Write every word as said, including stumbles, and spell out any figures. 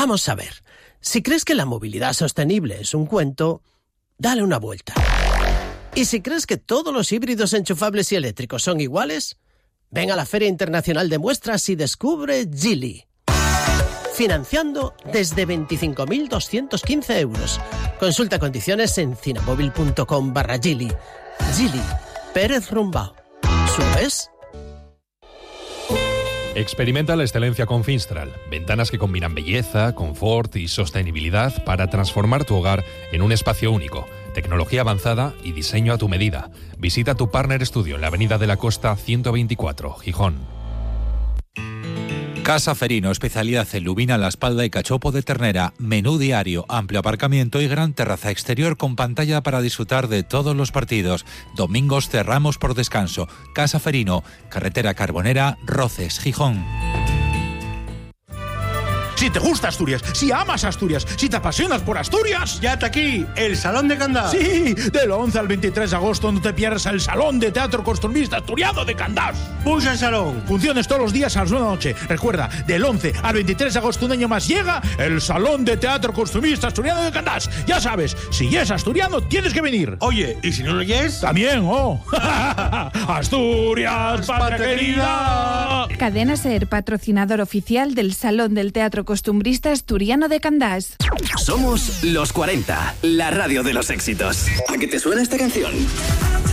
Vamos a ver. Si crees que la movilidad sostenible es un cuento, dale una vuelta. Y si crees que todos los híbridos enchufables y eléctricos son iguales, ven a la Feria Internacional de Muestras y descubre Geely. Financiando desde veinticinco mil doscientos quince euros. Consulta condiciones en cinemóvil.com barra Geely. Geely, Pérez Rumbao. ¿Subes? Experimenta la excelencia con Finstral. Ventanas que combinan belleza, confort y sostenibilidad para transformar tu hogar en un espacio único. Tecnología avanzada y diseño a tu medida. Visita tu Partner Studio en la Avenida de la Costa ciento veinticuatro, Gijón. Casa Ferino, especialidad en lubina, la espalda y cachopo de ternera, menú diario, amplio aparcamiento y gran terraza exterior con pantalla para disfrutar de todos los partidos. Domingos cerramos por descanso. Casa Ferino, carretera Carbonera, Roces, Gijón. Si te gusta Asturias, si amas Asturias, si te apasionas por Asturias... ¡Ya está aquí! ¡El Salón de Candás! Sí, del once al veintitrés de agosto no te pierdas el Salón de Teatro Costumbrista Asturiano de Candás. ¡Puja el salón! Funciones todos los días a las nueve de la noche. Recuerda, del once al veintitrés de agosto, un año más, llega el Salón de Teatro Costumbrista Asturiano de Candás. Ya sabes, si es asturiano, tienes que venir. Oye, ¿y si no lo es? También, oh. Asturias, patria querida. Cadena SER, patrocinador oficial del Salón del Teatro Costumbrista Asturiano de Candás. Somos los cuarenta, la radio de los éxitos. ¿A qué te suena esta canción?